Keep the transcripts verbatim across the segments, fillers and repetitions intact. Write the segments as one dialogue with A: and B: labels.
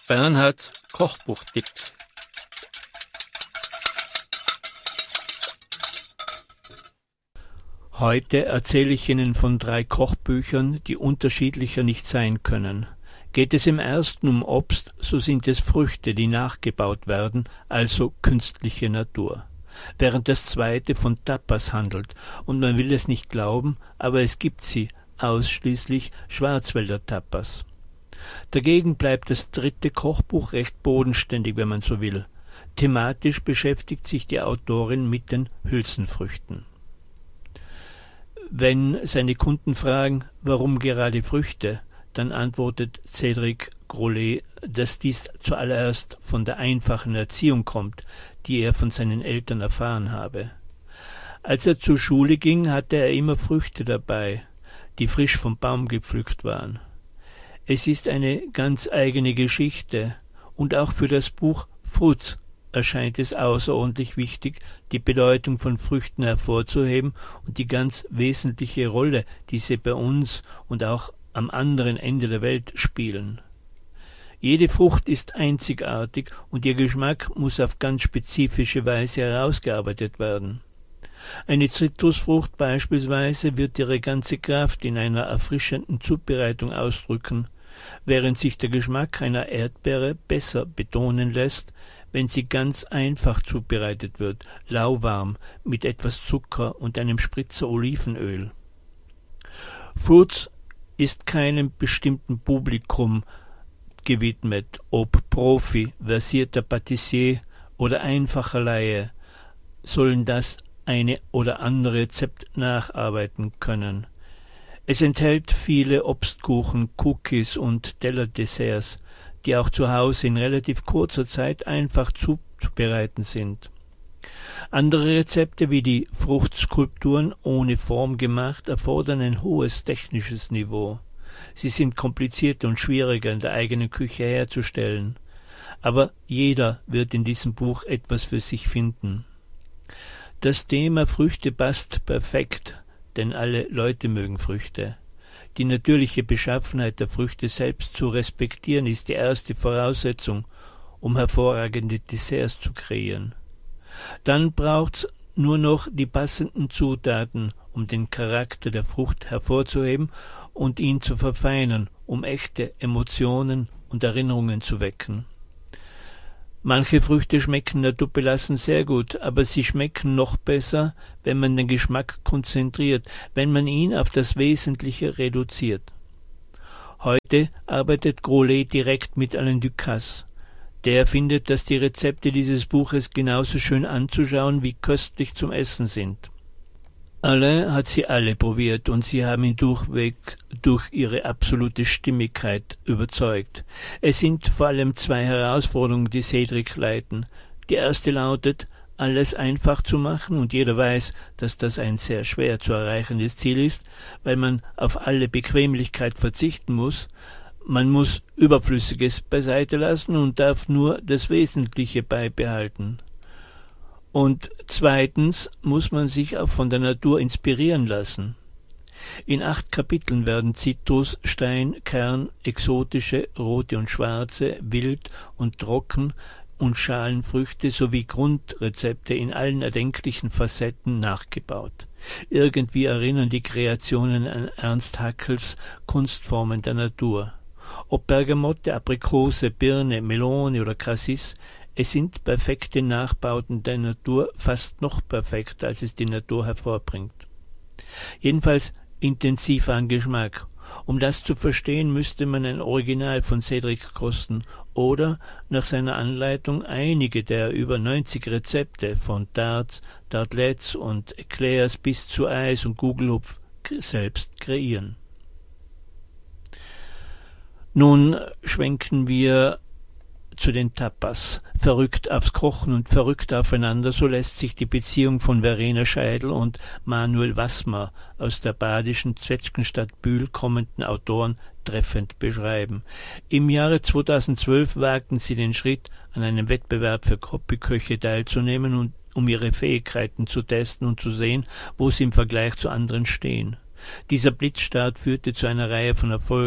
A: Bernhards Kochbuchtipps. Heute erzähle ich Ihnen von drei Kochbüchern, die unterschiedlicher nicht sein können. Geht es im ersten um Obst, so sind es Früchte, die nachgebaut werden, also künstliche Natur. Während das zweite von Tapas handelt, und man will es nicht glauben, aber es gibt sie, ausschließlich Schwarzwälder Tapas. Dagegen bleibt das dritte Kochbuch recht bodenständig, wenn man so will. Thematisch beschäftigt sich die Autorin mit den Hülsenfrüchten. Wenn seine Kunden fragen, warum gerade Früchte, dann antwortet Cédric Grolet, dass dies zuallererst von der einfachen Erziehung kommt, die er von seinen Eltern erfahren habe. Als er zur Schule ging, hatte er immer Früchte dabei, die frisch vom Baum gepflückt waren. Es ist eine ganz eigene Geschichte, und auch für das Buch Fruits erscheint es außerordentlich wichtig, die Bedeutung von Früchten hervorzuheben und die ganz wesentliche Rolle, die sie bei uns und auch am anderen Ende der Welt spielen. Jede Frucht ist einzigartig und ihr Geschmack muss auf ganz spezifische Weise herausgearbeitet werden. Eine Zitrusfrucht beispielsweise wird ihre ganze Kraft in einer erfrischenden Zubereitung ausdrücken, während sich der Geschmack einer Erdbeere besser betonen lässt, wenn sie ganz einfach zubereitet wird, lauwarm, mit etwas Zucker und einem Spritzer Olivenöl. Fruits ist keinem bestimmten Publikum gewidmet, ob Profi, versierter Patissier oder einfacher Laie, sollen das eine oder andere Rezept nacharbeiten können. Es enthält viele Obstkuchen, Cookies und Dessert-Desserts, die auch zu Hause in relativ kurzer Zeit einfach zuzubereiten sind. Andere Rezepte wie die Fruchtskulpturen ohne Form gemacht erfordern ein hohes technisches Niveau. Sie sind komplizierter und schwieriger in der eigenen Küche herzustellen. Aber jeder wird in diesem Buch etwas für sich finden. Das Thema Früchte passt perfekt, denn alle Leute mögen Früchte. Die natürliche Beschaffenheit der Früchte selbst zu respektieren, ist die erste Voraussetzung, um hervorragende Desserts zu kreieren. Dann braucht's nur noch die passenden Zutaten, um den Charakter der Frucht hervorzuheben und ihn zu verfeinern, um echte Emotionen und Erinnerungen zu wecken. Manche Früchte schmecken naturbelassen sehr gut, aber sie schmecken noch besser, wenn man den Geschmack konzentriert, wenn man ihn auf das Wesentliche reduziert. Heute arbeitet Grolet direkt mit Alain Ducasse. Der findet, dass die Rezepte dieses Buches genauso schön anzuschauen wie köstlich zum Essen sind. Alain hat sie alle probiert und sie haben ihn durchweg durch ihre absolute Stimmigkeit überzeugt. Es sind vor allem zwei Herausforderungen, die Cédric leiten. Die erste lautet, alles einfach zu machen, und jeder weiß, dass das ein sehr schwer zu erreichendes Ziel ist, weil man auf alle Bequemlichkeit verzichten muss. Man muss Überflüssiges beiseite lassen und darf nur das Wesentliche beibehalten. Und zweitens muss man sich auch von der Natur inspirieren lassen. In acht Kapiteln werden Zitrus, Stein, Kern, exotische, rote und schwarze, wild und trocken und Schalenfrüchte sowie Grundrezepte in allen erdenklichen Facetten nachgebaut. Irgendwie erinnern die Kreationen an Ernst Hackels Kunstformen der Natur. Ob Bergamotte, Aprikose, Birne, Melone oder Cassis, es sind perfekte Nachbauten der Natur, fast noch perfekter, als es die Natur hervorbringt. Jedenfalls intensiv an Geschmack. Um das zu verstehen, müsste man ein Original von Cédric kosten oder nach seiner Anleitung einige der über neunzig Rezepte von Tarts, Tartlets und Eclairs bis zu Eis und Gugelhupf selbst kreieren. Nun schwenken wir zu den Tapas. Verrückt aufs Kochen und verrückt aufeinander, so lässt sich die Beziehung von Verena Scheidel und Manuel Wassmer aus der badischen Zwetschgenstadt Bühl kommenden Autoren treffend beschreiben. Im Jahre zweitausendzwölf wagten sie den Schritt, an einem Wettbewerb für Hobbyköche teilzunehmen, und um ihre Fähigkeiten zu testen und zu sehen, wo sie im Vergleich zu anderen stehen. Dieser Blitzstart führte zu einer Reihe von Erfolgen.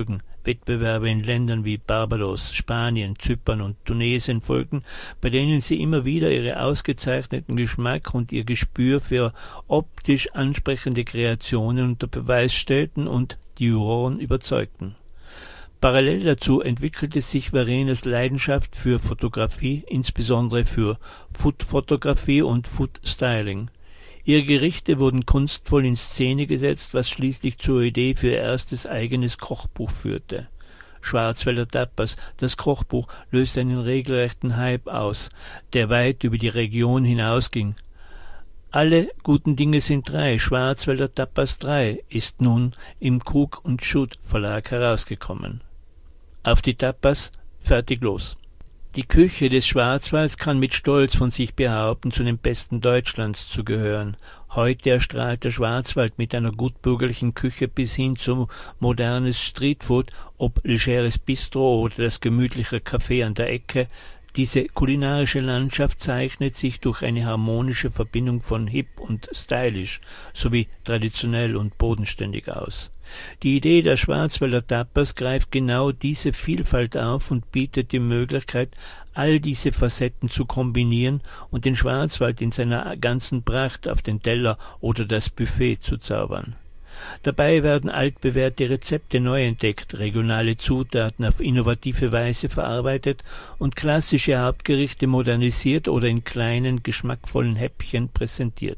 A: Wettbewerbe in Ländern wie Barbados, Spanien, Zypern und Tunesien folgten, bei denen sie immer wieder ihre ausgezeichneten Geschmack und ihr Gespür für optisch ansprechende Kreationen unter Beweis stellten und die Juroren überzeugten. Parallel dazu entwickelte sich Verenas Leidenschaft für Fotografie, insbesondere für Food-Fotografie und Food-Styling. Ihre Gerichte wurden kunstvoll in Szene gesetzt, was schließlich zur Idee für ihr erstes eigenes Kochbuch führte. Schwarzwälder Tapas, das Kochbuch, löste einen regelrechten Hype aus, der weit über die Region hinausging. Alle guten Dinge sind drei, Schwarzwälder Tapas drei, ist nun im Cook und Shoot Verlag herausgekommen. Auf die Tapas, fertig los. Die Küche des Schwarzwalds kann mit Stolz von sich behaupten, zu den besten Deutschlands zu gehören. Heute erstrahlt der Schwarzwald mit einer gutbürgerlichen Küche bis hin zu modernes Streetfood, ob legeres Bistro oder das gemütliche Café an der Ecke. Diese kulinarische Landschaft zeichnet sich durch eine harmonische Verbindung von hip und stylisch sowie traditionell und bodenständig aus. Die Idee der Schwarzwälder Tapas greift genau diese Vielfalt auf und bietet die Möglichkeit, all diese Facetten zu kombinieren und den Schwarzwald in seiner ganzen Pracht auf den Teller oder das Buffet zu zaubern. Dabei werden altbewährte Rezepte neu entdeckt, regionale Zutaten auf innovative Weise verarbeitet und klassische Hauptgerichte modernisiert oder in kleinen, geschmackvollen Häppchen präsentiert.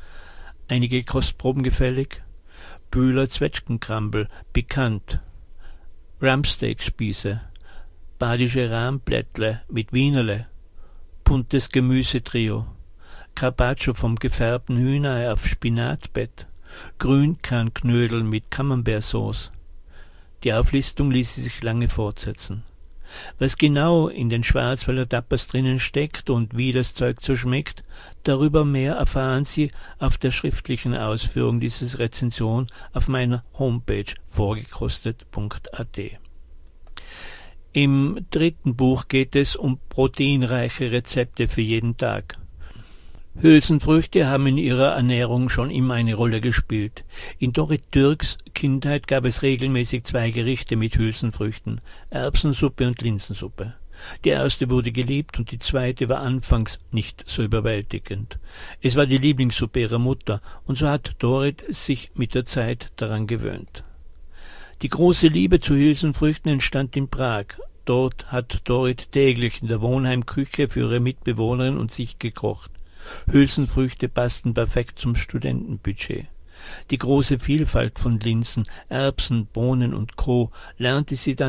A: Einige Kostproben gefällig? Bühler Zwetschgenkrambel, bekannt. Rumpsteak-Spieße, badische Rahmblättle mit Wienerle, buntes Gemüsetrio, Carpaccio vom gefärbten Hühnerei auf Spinatbett, Grünkernknödel mit Camembert-Sauce. Die Auflistung ließe sich lange fortsetzen. Was genau in den Schwarzwälder Tapas drinnen steckt und wie das Zeug so schmeckt, darüber mehr erfahren Sie auf der schriftlichen Ausführung dieses Rezension auf meiner Homepage vorgekostet punkt a t. Im dritten Buch geht es um proteinreiche Rezepte für jeden Tag. Hülsenfrüchte haben in ihrer Ernährung schon immer eine Rolle gespielt. In Dorit Türks Kindheit gab es regelmäßig zwei Gerichte mit Hülsenfrüchten, Erbsensuppe und Linsensuppe. Die erste wurde geliebt und die zweite war anfangs nicht so überwältigend. Es war die Lieblingssuppe ihrer Mutter und so hat Dorit sich mit der Zeit daran gewöhnt. Die große Liebe zu Hülsenfrüchten entstand in Prag. Dort hat Dorit täglich in der Wohnheimküche für ihre Mitbewohnerin und sich gekocht. Hülsenfrüchte passten perfekt zum Studentenbudget. Die große Vielfalt von Linsen, Erbsen, Bohnen und Co. lernte sie dann